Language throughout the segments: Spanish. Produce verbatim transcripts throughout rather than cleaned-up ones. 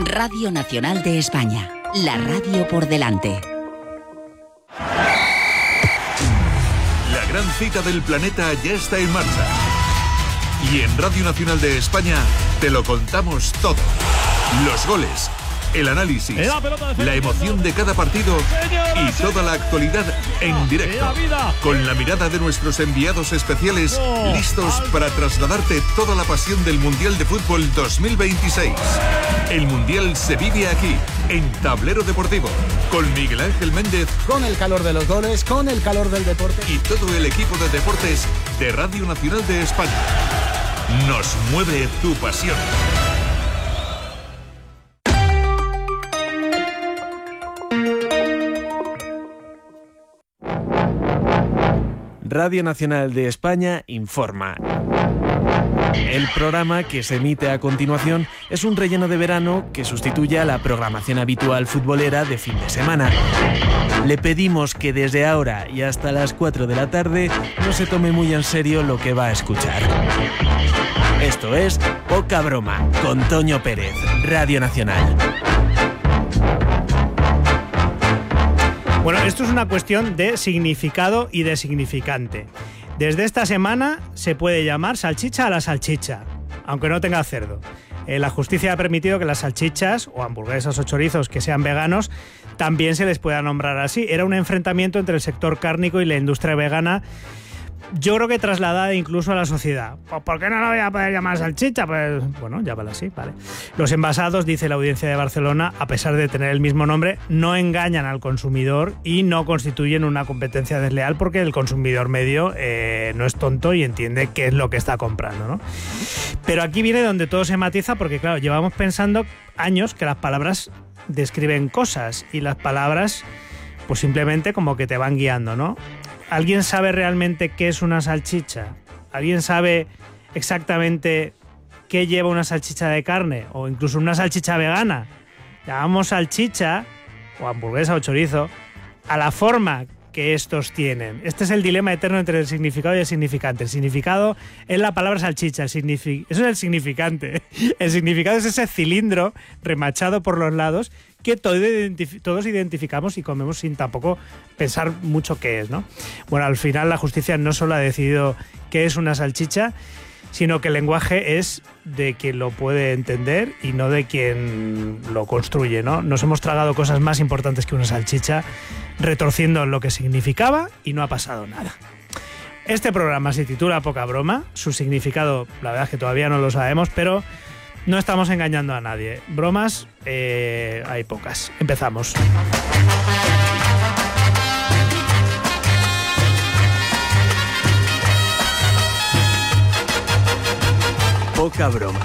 Radio Nacional de España, la radio por delante. La gran cita del planeta ya está en marcha. Y en Radio Nacional de España te lo contamos todo. Los goles, el análisis, la emoción de cada partido y toda la actualidad en directo. Con la mirada de nuestros enviados especiales, listos para trasladarte toda la pasión del Mundial de Fútbol dos mil veintiséis. El Mundial se vive aquí, en Tablero Deportivo, con Miguel Ángel Méndez. Con el calor de los goles, con el calor del deporte. Y todo el equipo de deportes de Radio Nacional de España. Nos mueve tu pasión. Radio Nacional de España informa. El programa que se emite a continuación es un relleno de verano que sustituye a la programación habitual futbolera de fin de semana. Le pedimos que desde ahora y hasta las cuatro de la tarde no se tome muy en serio lo que va a escuchar. Esto es Poca Broma, con Toño Pérez, Radio Nacional. Bueno, esto es una cuestión de significado y de significante. Desde esta semana se puede llamar salchicha a la salchicha, aunque no tenga cerdo. Eh, la justicia ha permitido que las salchichas o hamburguesas o chorizos que sean veganos también se les pueda nombrar así. Era un enfrentamiento entre el sector cárnico y la industria vegana, yo creo que trasladada incluso a la sociedad. Pues ¿por qué no lo voy a poder llamar salchicha? Pues bueno, llámala así, vale. Los envasados, dice la Audiencia de Barcelona, a pesar de tener el mismo nombre, no engañan al consumidor y no constituyen una competencia desleal porque el consumidor medio eh, no es tonto y entiende qué es lo que está comprando, ¿no? Pero aquí viene donde todo se matiza porque, claro, llevamos pensando años que las palabras describen cosas y las palabras pues simplemente como que te van guiando, ¿no? ¿Alguien sabe realmente qué es una salchicha? ¿Alguien sabe exactamente qué lleva una salchicha de carne? O incluso una salchicha vegana. Llamamos salchicha, o hamburguesa o chorizo, a la forma que estos tienen. Este es el dilema eterno entre el significado y el significante. El significado es la palabra salchicha, el signifi- eso es el significante. El significado es ese cilindro remachado por los lados que todo identif- todos identificamos y comemos sin tampoco pensar mucho qué es, ¿no? Bueno, al final la justicia no solo ha decidido qué es una salchicha, sino que el lenguaje es de quien lo puede entender y no de quien lo construye, ¿no? Nos hemos tragado cosas más importantes que una salchicha, retorciendo lo que significaba y no ha pasado nada. Este programa se titula Poca Broma, su significado la verdad es que todavía no lo sabemos, pero no estamos engañando a nadie. Bromas eh, hay pocas. Empezamos. Poca Broma.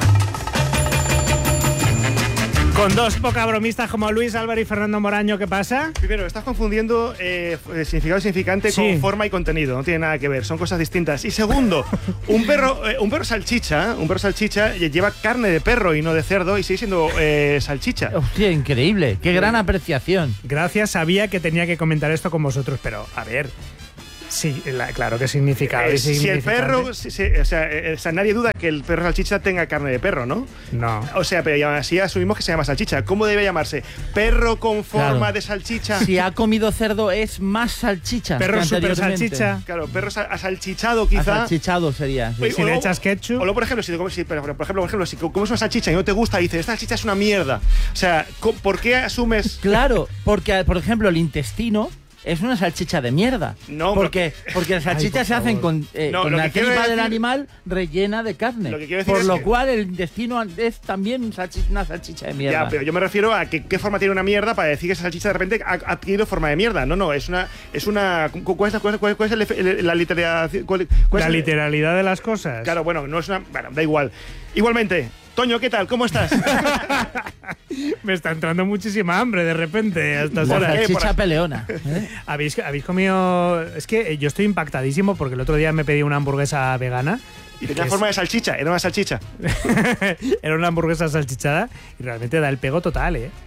Con dos poca bromistas como Luis Álvaro y Fernando Moraño, ¿qué pasa? Primero, estás confundiendo eh, significado y significante Sí. con forma y contenido. No tiene nada que ver, son cosas distintas. Y segundo, un perro, eh, un perro salchicha, un perro salchicha lleva carne de perro y no de cerdo y sigue siendo eh, salchicha. Hostia, increíble. Qué gran apreciación. Gracias, sabía que tenía que comentar esto con vosotros, pero a ver. Sí, la, claro que significado Eh, y si el significante. perro, si- si- o, sea, eh, o sea, nadie duda que el perro salchicha tenga carne de perro, ¿no? No. O sea, pero ya así asumimos que se llama salchicha. ¿Cómo debe llamarse? ¿Perro con forma Claro. de salchicha? Si ha comido cerdo es más salchicha. Perro que super anteriormente. salchicha. Claro, perro sal- asalchichado quizá. Asalchichado sería. sí. Oye, Si o le luego- echas ketchup. O luego, por ejemplo, si, te comes- si- pero, por ejemplo, por ejemplo, si comes una salchicha y no te gusta, dices, esta salchicha es una mierda. O sea, co- ¿por qué asumes...? Claro, porque, por ejemplo, el intestino es una salchicha de mierda. No, porque, porque las salchichas por se hacen favor. con, eh, No, con lo la que quiero tripa del decir- animal rellena de carne. Lo que quiero decir por es lo que- cual el intestino es también un salchi- una salchicha de mierda. Ya, pero yo me refiero a que, qué forma tiene una mierda para decir que esa salchicha de repente ha ha adquirido forma de mierda. No, no, es una... Es una cu- ¿Cuál es, cuál, cuál- cuál es el efe- el- la literalidad? ¿Cuál, cuál La es el- literalidad de las cosas. Claro, bueno, no es una... Bueno, da igual. Igualmente, Toño, ¿qué tal? ¿Cómo estás? Me está entrando muchísima hambre de repente a estas La horas. qué? salchicha Por- peleona. ¿eh? ¿Habéis, habéis comido...? Es que yo estoy impactadísimo porque el otro día me pedí una hamburguesa vegana. Y tenía que forma es- de salchicha, era una salchicha. Era una hamburguesa salchichada y realmente da el pego total, ¿eh?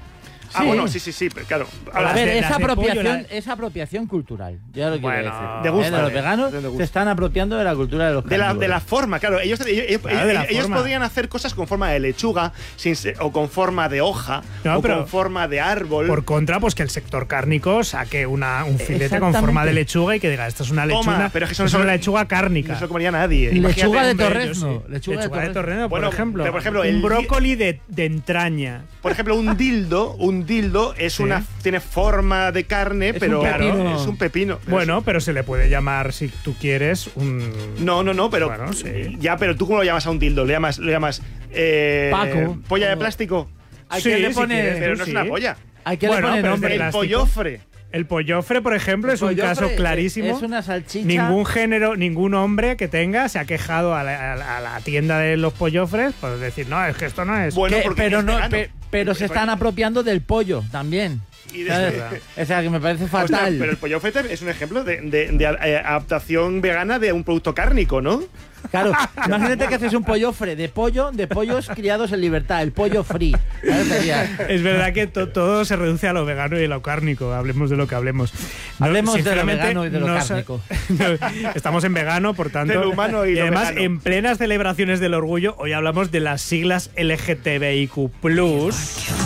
Ah, Sí. bueno, sí, sí, sí, pero claro. A A Ahora, ver, ver, las es de pollo, apropiación, la- es apropiación cultural. Ya lo quiero Bueno, decir. de gusto, Eh, de los eh, veganos de gusto. se están apropiando de la cultura de los de la, carnívoros. de la forma, claro. Ellos, ellos, ellos- Claro, de la ellos forma. podrían hacer cosas con forma de lechuga sin se- o con forma de hoja No, o pero con forma de árbol. Por contra, pues que el sector cárnico saque una, un filete con Exactamente. forma de lechuga y que diga, esta es una lechuga, Toma, pero es que eso no es una se lo- lechuga cárnica. No se lo comería nadie. Lechuga Imagínate, de hombre, torrezno. Yo sí. Lechuga, Lechuga de de torrezno. torrezno, Bueno, por ejemplo. pero por ejemplo, un el- brócoli de, de entraña. Por ejemplo, un dildo, un dildo es Sí. una tiene forma de carne, Es pero un pepino. es un pepino. Pero Bueno, pero se le puede llamar, si tú quieres, un... es- no, no, no, pero Bueno, sí. ya, pero tú cómo lo llamas a un dildo, le llamas, le llamas eh, Paco. polla de Como- plástico, ¿A Sí, quién le si pone? quieres, pero tú no es sí. una polla. ¿A quién Bueno, le pone pero es de nombre? El plástico. pollofre. El pollofre, por ejemplo, es un Pollofre caso clarísimo. Es una salchicha. Ningún género, ningún hombre que tenga se ha quejado a la, a la- a la tienda de los pollofres por decir, no, es que esto no es. Bueno, Que- porque pero es no, vegano. pe- pero se están apropiando del pollo también. Y de- ¿Sabes? O sea, que me parece Ostras, fatal. pero el pollofre es un ejemplo de, de- de, eh, adaptación vegana de un producto cárnico, ¿no? Claro, imagínate que haces un pollofre de pollo, de pollos criados en libertad, el pollo free. ¿Sabes? Sería- Es verdad que to- todo se reduce a lo vegano y a lo cárnico. Hablemos de lo que hablemos. No, Hablemos de lo sinceramente, vegano y de lo no sa- cárnico. no, estamos en vegano, por tanto. De lo humano y lo además, vegano. en plenas celebraciones del orgullo, hoy hablamos de las siglas L G T B I Q plus.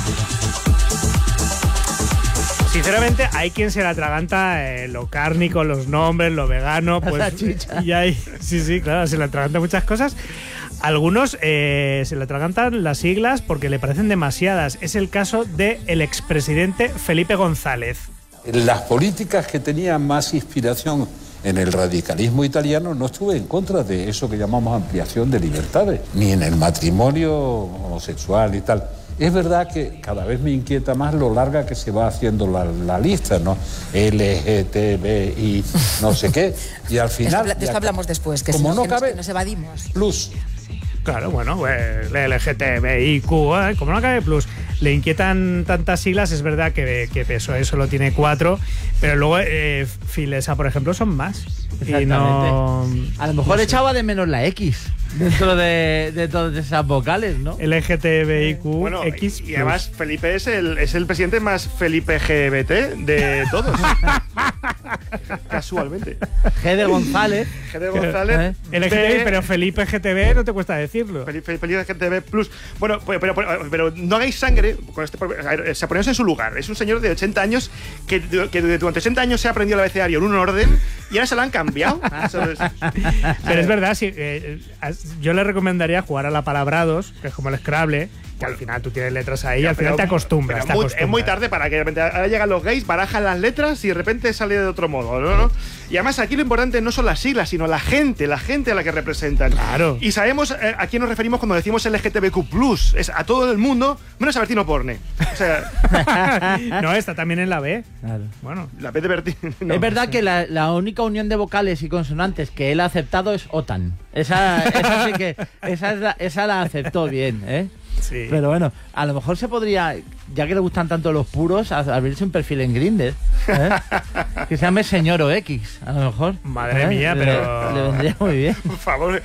Sinceramente, hay quien se la atraganta eh, lo cárnico, los nombres, lo vegano, pues salchicha. y hay, sí, sí, claro, se le atraganta muchas cosas. Algunos eh, se le atragantan las siglas porque le parecen demasiadas. Es el caso del expresidente Felipe González. Las políticas que tenían más inspiración en el radicalismo italiano, no estuve en contra de eso que llamamos ampliación de libertades, ni en el matrimonio homosexual y tal. Es verdad que cada vez me inquieta más lo larga que se va haciendo la, la lista, ¿no? L G T B I, no sé qué. Y al final... De esto, de esto hablamos después, que, como si no que nos- cabe, que nos evadimos. plus. Claro, bueno, pues L G T B I Q, ¿eh? Como no cabe plus. Le inquietan tantas siglas, es verdad que, que P S O E solo tiene cuatro, pero luego eh, Filesa, por ejemplo, son más. Y no... A lo mejor no sé. echaba de menos la X dentro de, de todas esas vocales, ¿no? L G T B I Q Bueno, X. y, y además Felipe es el, es el presidente más Felipe G B T de todos. Casualmente. G de González. G de González. L G T B I, B, pero Felipe G T B no te cuesta decirlo. Felipe, Felipe G T B plus. Bueno, pero, pero, pero, pero no hagáis sangre con este. A ver, se ponéis en su lugar. Es un señor de ochenta años que, que durante ochenta años se ha aprendido el abecedario en un orden y ahora se lo han cambiado. ¿Sabes? Pero es verdad, sí, eh, eh, yo le recomendaría jugar a la palabrados, que es como el Scrabble, que al final tú tienes letras ahí y al final Pero- te acostumbras. pero te muy- acostumbras. es muy tarde para que de repente ahora llegan los gays, barajan las letras y de repente sale de otro modo, ¿no? ¿no? Y además aquí lo importante no son las siglas, sino la gente, la gente a la que representan. Claro. Y sabemos eh, a quién nos referimos cuando decimos L G T B Q plus. Es a todo el mundo, menos a Bertino Porne. O sea, No, está también en la B. Claro. Bueno, la vez de Bertino. no. Es verdad que la, la única unión de vocales y consonantes que él ha aceptado es OTAN. Esa, esa sí que esa, es la, esa la aceptó bien, ¿eh? sí. Pero bueno, a lo mejor se podría, ya que le gustan tanto los puros, a- abrirse un perfil en Grindr, ¿eh? Que se llame Señor o X, a lo mejor. Madre ¿eh? mía, Le- pero- Le, vendría muy bien. Por favor,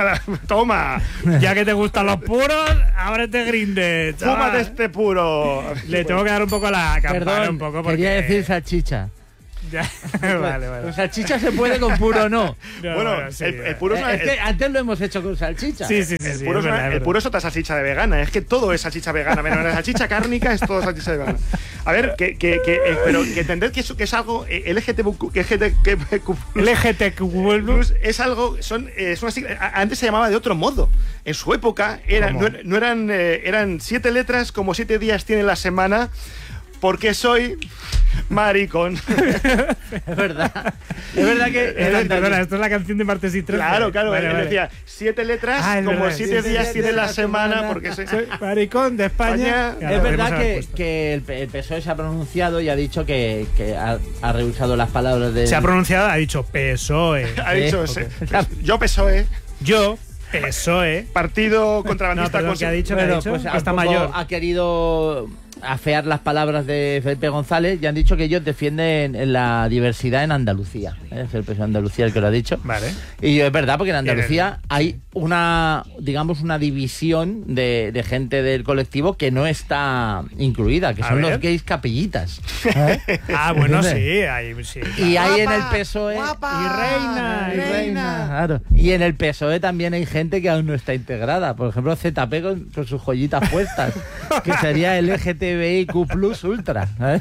toma. Ya que te gustan los puros, ábrete Grindr. chaval. Tómate este puro. Le tengo que dar un poco la campana Perdón, un poco porque... quería decir salchicha. Ya, vale, vale. Con salchicha se puede, con puro no. No, Bueno, sí, el, vale. el puro es Eh, una- es que antes lo hemos hecho con salchicha. Sí, sí, sí. El sí, puro, es es una- verdad, es el verdad. puro es otra salchicha de vegana, es que todo es salchicha vegana, menos la salchicha cárnica es todo salchicha de vegana. A ver, que, que, que, eh, pero que entender que es, que es algo eh, L G T B Q, que L G T B Q L G T Q plus. plus es algo, son, eh, es una sigla- a- antes se llamaba de otro modo. En su época era, ¿Cómo? no, er- no eran, eh, eran siete letras como siete días tiene la semana, porque soy maricón. Es verdad. Es verdad que. Eh, Perdona, esto es la canción de Martes y trece. Claro, claro, Vale, él vale. decía siete letras Ah, es como verdad, siete sí, días sí, tiene sí, la la semana, semana. porque soy... Soy maricón de España. España. Ya, Es lo verdad podemos haber que, puesto. que el, P- el P S O E se ha pronunciado y ha dicho que, que ha, ha rehusado las palabras de. Se ha pronunciado, ha dicho P S O E. Ha dicho, Eh, se- ok. yo P S O E, Yo, P S O E. partido No, contrabandista perdón, con- que ha dicho, que ha Bueno, dicho pues que un está poco mayor. ha querido afear las palabras de Felipe González y han dicho que ellos defienden la diversidad en Andalucía. ¿eh? Felipe es Andalucía el que lo ha dicho. Vale. Y es verdad, porque en Andalucía hay una, digamos, una división de, de gente del colectivo que no está incluida, que A son ver. los gays capillitas. ¿eh? Ah, bueno, ¿Entiendes? sí, ahí sí. Y hay en el Guapa, P S O E... guapa, Y reina, y reina. Claro. Y en el P S O E también hay gente que aún no está integrada. Por ejemplo, Z P con, con sus joyitas puestas, que sería L G T B I Q plus ultra. ¿eh?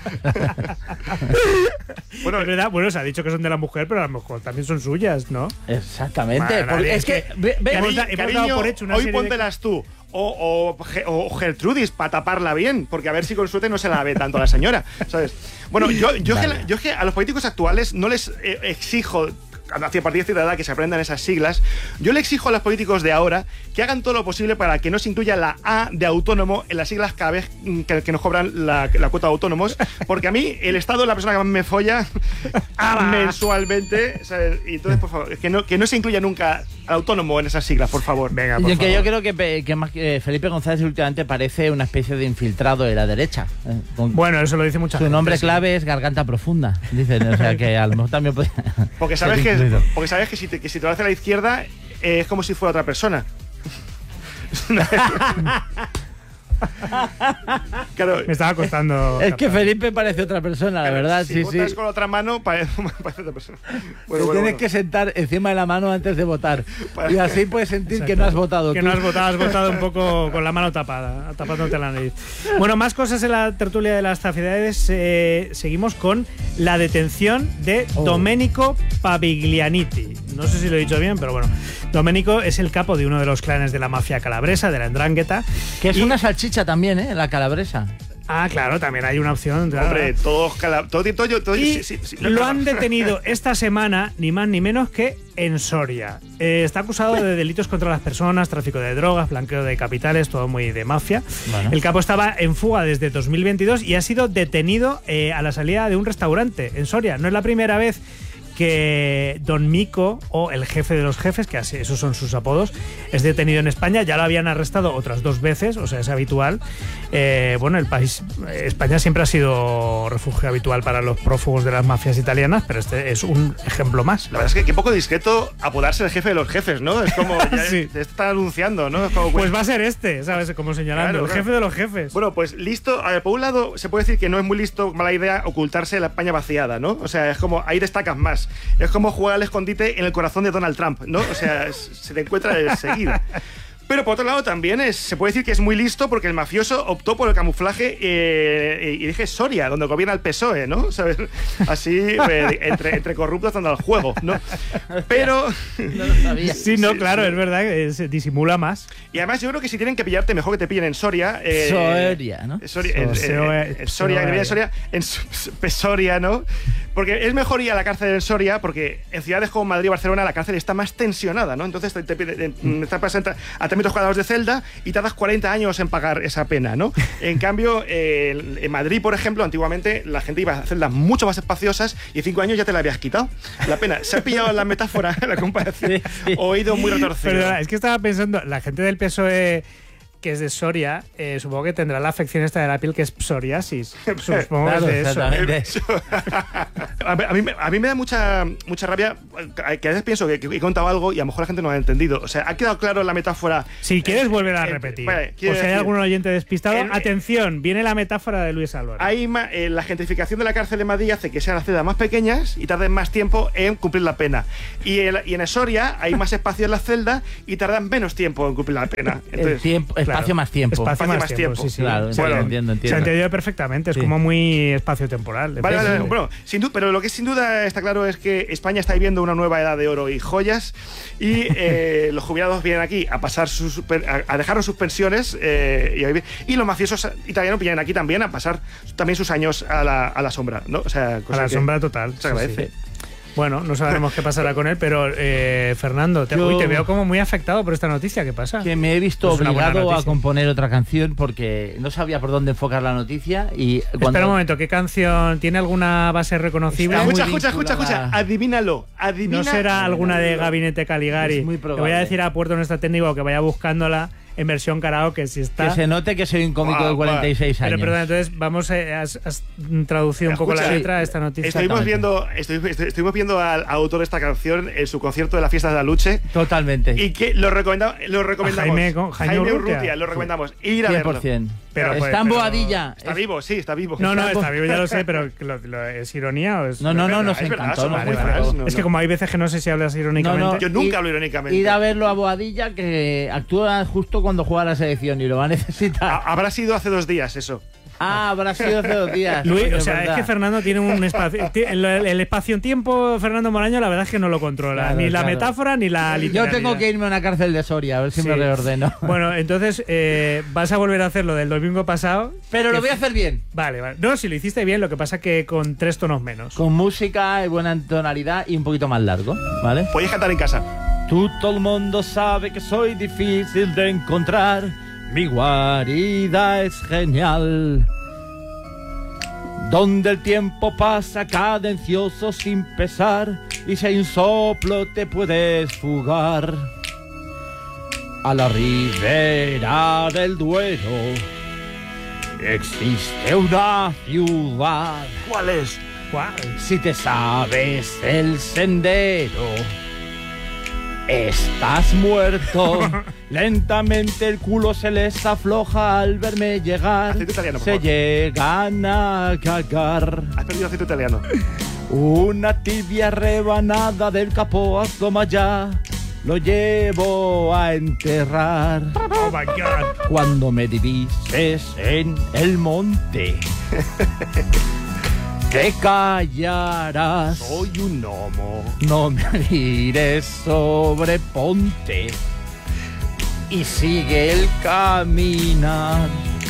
Bueno, es verdad, bueno, se ha dicho que son de la mujer, pero a lo mejor también son suyas, ¿no? Exactamente. Vale, porque vale, es que... es que- ve- ve- hemos Cari- da- hemos cariño, dado por hecho una hoy serie de- póntelas tú. O, o, Ge- o Gertrudis para taparla bien, porque a ver si con suerte no se la ve tanto a la señora, ¿sabes? Bueno, yo, yo, Vale. es que, yo es que a los políticos actuales no les eh, exijo, a partir de cierta edad, que se aprendan esas siglas. Yo le exijo a los políticos de ahora que hagan todo lo posible para que no se incluya la A de autónomo en las siglas cada vez que, que nos cobran la, la cuota de autónomos, porque a mí el Estado es la persona que más me folla mensualmente, ¿sabes? Y entonces, por favor, que no, que no se incluya nunca al autónomo en esas siglas, por favor. Venga, Y por aunque favor. yo creo que, pe- que más que Felipe González últimamente parece una especie de infiltrado de la derecha. ¿eh? Con- Bueno, eso lo dice mucha su gente. nombre sí. clave es Garganta Profunda, dicen. O sea que a lo mejor también puede Porque ser sabes que, incluido. porque sabes que si te, que si te lo hace a la izquierda eh, es como si fuera otra persona. Claro, Me estaba costando. Es que captar. Felipe parece otra persona, la verdad. si Sí, sí. votas con la otra mano, parece, parece otra persona. Te Bueno, bueno, tienes bueno. que sentar encima de la mano antes de votar. Para- Y así puedes sentir que Exacto. no has votado Que tú. no has votado, has votado un poco con la mano tapada, tapándote la nariz. Bueno, más cosas en la tertulia de las zafidades. Eh, seguimos con la detención de Oh. Domenico Paviglianiti. No sé si lo he dicho bien, pero bueno. Domenico es el capo de uno de los clanes de la mafia calabresa, de la Ndrangheta. Que es Y- una salchicha también, ¿eh? La calabresa. Ah, claro, también hay una opción. claro. Hombre, todos cala- todo, todo, todo, todo- Y sí, sí, sí, lo no, han no. detenido esta semana, ni más ni menos que en Soria. Eh, está acusado de delitos contra las personas, tráfico de drogas, blanqueo de capitales, todo muy de mafia. Bueno. El capo estaba en fuga desde dos mil veintidós y ha sido detenido eh, a la salida de un restaurante en Soria. No es la primera vez que Don Mico, o el jefe de los jefes, que así, esos son sus apodos, es detenido en España. Ya lo habían arrestado otras dos veces, o sea, es habitual. Eh, bueno, el país, España siempre ha sido refugio habitual para los prófugos de las mafias italianas, pero este es un ejemplo más. La verdad es que qué poco discreto apodarse el jefe de los jefes, ¿no? Es como, ya Sí. te está anunciando, ¿no? Es como, Pues va a ser este, ¿sabes? Como señalando, Claro, el claro. jefe de los jefes. Bueno, pues listo. A ver, por un lado, se puede decir que no es muy listo, mala idea, ocultarse la España vaciada, ¿no? O sea, es como, ahí destacas más. Es como jugar al escondite en el corazón de Donald Trump, ¿no? O sea, es- se te encuentra enseguida. Pero por otro lado también es, se puede decir que es muy listo porque el mafioso optó por el camuflaje eh, y dije Soria, donde gobierna el P S O E, ¿no? ¿Sabes? Así, eh, entre, entre corruptos dando al juego, ¿no? Pero... No lo sabía. Sí, no, sí, claro, sí. es verdad, que se disimula más. Y además yo creo que si tienen que pillarte, mejor que te pillen en Soria. eh, Soria, ¿no? Soria, en, en- Soria, en- en Soria, que Soria. viene en Soria, en S- S- Soria, ¿no? Porque es mejor ir a la cárcel en Soria, porque en ciudades como Madrid y Barcelona la cárcel está más tensionada, ¿no? Entonces te, te, te, te- estás presente a tres metros cuadrados de celda y tardas cuarenta años en pagar esa pena, ¿no? En cambio, eh, en Madrid, por ejemplo, antiguamente la gente iba a celdas mucho más espaciosas y en cinco años ya te la habías quitado. La pena. ¿Se ha pillado la metáfora, la comparación? Sí, sí. O he ido muy retorcido. Perdona, es que estaba pensando, la gente del P S O E que es de Soria, eh, supongo que tendrá la afección esta de la piel que es psoriasis. Supongo Claro, que es de eso. exactamente. A mí, a mí me- a mí me da mucha, mucha rabia eh, que a veces pienso que, que he contado algo y a lo mejor la gente no lo ha entendido. O sea, ha quedado claro la metáfora. Si quieres volver a Eh, repetir. vale, O quiero si hay decir, algún oyente despistado, en- atención, viene la metáfora de Luis Álvarez. Hay ma- eh, la gentrificación de la cárcel de Madrid hace que sean las celdas más pequeñas y tarden más tiempo en cumplir la pena. Y, el- y en Soria hay más espacio en la celda y tardan menos tiempo en cumplir la pena. El Entonces, tiempo, claro. espacio más tiempo. Espacio Espacio más más tiempo, tiempo. sí, sí. Claro, Se ha- entiendo, entiendo. Se ha entendido perfectamente, es Sí. como muy espacio temporal. Vale, vale, Sí. vale. Bueno, sin duda, pero lo que sin duda está claro es que España está viviendo una nueva edad de oro y joyas y eh, los jubilados vienen aquí a pasar sus a, a dejarnos sus pensiones eh, y, a vivir. Y los mafiosos italianos vienen aquí también a pasar también sus años a la, a la sombra, ¿no? O sea, A cosa la que sombra total. se sí, agradece. sí. Bueno, no sabemos qué pasará con él, pero eh, Fernando, te, Yo- uy, te veo como muy afectado por esta noticia. ¿Qué pasa? Que me he visto Pues es una buena obligado a noticia. componer otra canción porque no sabía por dónde enfocar la noticia y cuando... Espera un momento, ¿qué canción? ¿Tiene alguna base reconocible? Está muy Escucha, escucha, escucha, vinculada. escucha. Adivínalo. Adivina. ¿No será alguna de Gabinete Caligari? Es muy Le voy a probable. decir a Puerto nuestra técnico que vaya buscándola en versión karaoke si está. Que se note que soy un cómico Guau, de cuarenta y seis guau. años. Pero perdón, entonces vamos a, has, has traducido un poco Escucha, la letra de esta noticia. Estuvimos viendo, estu- estu- estuvimos viendo al autor de esta canción en su concierto de la fiesta de la Luche. Totalmente. Y que lo, recomenda, lo recomendamos. A Jaime- con- Jaime Urrutia. Urrutia, lo recomendamos. Ir a cien verlo. por ciento. Pero, está pues, en pero- Boadilla. Está vivo, sí, está vivo. No, no, está vivo, ya lo sé, pero lo- lo- ¿es ironía o es.? No, no, no, Es nos verdad, encantó. somos nos muy encantó. fans, no, Es que no. como hay veces que no sé si hablas irónicamente. No, no. Yo nunca Y- hablo irónicamente. Ir a verlo a Boadilla, que actúa justo cuando juega la selección y lo va a necesitar. Ha- Habrá sido hace dos días eso. Ah, habrá sido hace dos días. Luis, Sí, o sea, verdad. es que Fernando tiene un espacio. ti- El, el espacio-tiempo, Fernando Moraño, la verdad es que no lo controla. Claro, ni la claro. metáfora ni la Yo literalidad. tengo que irme a una cárcel de Soria, a ver si me Sí. reordeno. Bueno, entonces eh, vas a volver a hacer lo del domingo pasado. Pero que lo voy a f- hacer bien. Vale, vale. No, si lo hiciste bien, lo que pasa que con tres tonos menos. Con música y buena tonalidad y un poquito más largo, ¿vale? Podéis cantar en casa. Todo el mundo sabe que soy difícil de encontrar. Mi guarida es genial. Donde el tiempo pasa cadencioso sin pesar. Y si hay un soplo te puedes fugar. A la ribera del Duero existe una ciudad. ¿Cuál es? ¿Cuál? Si te sabes el sendero, estás muerto. Lentamente el culo se les afloja al verme llegar. Acento italiano, por Se favor. llegan a cagar. Has perdido acento italiano. Una tibia rebanada del capó asoma ya. Lo llevo a enterrar. Oh my God. Cuando me divises en el monte, te callarás. Soy un gnomo. No me mires, sobreponte y sigue el caminar.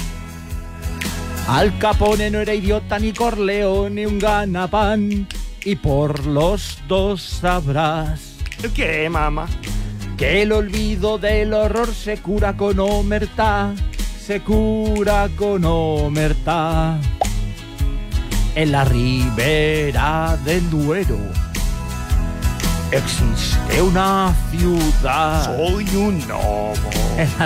Al Capone no era idiota ni Corleone ni un ganapán, y por los dos sabrás ¿El qué, mamá? que el olvido del horror se cura con omertá, se cura con omertá. En la ribera del Duero existe una ciudad. Soy un gnomo. En la